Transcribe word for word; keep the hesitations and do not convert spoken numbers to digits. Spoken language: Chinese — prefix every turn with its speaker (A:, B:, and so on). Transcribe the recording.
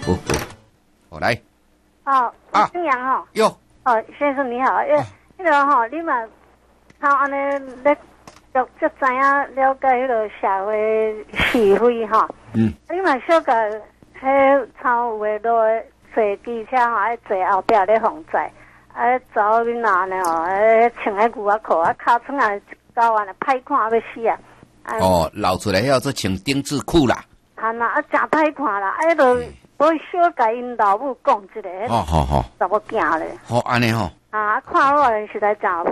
A: 好好，好来。
B: 哦，
A: 啊，
B: 新阳哈。
A: 哟。
B: 哦，先生你好，因为那个哈，你嘛，他安尼咧，就就知影了解迄个社会是非哈。嗯。你嘛小个，迄草有诶路诶坐机车吼，爱坐后壁咧防载，啊，查某囡仔呢吼，诶穿迄牛仔裤啊，尻川啊，高安尼歹看要死啊！
A: 哦，露出来要做穿丁字裤啦。
B: 啊那啊，真歹看啦！哎，都我小甲因老母讲一个。
A: 好好好。
B: 查某囝咧。
A: 好，安尼吼。
B: 啊，看我人实在真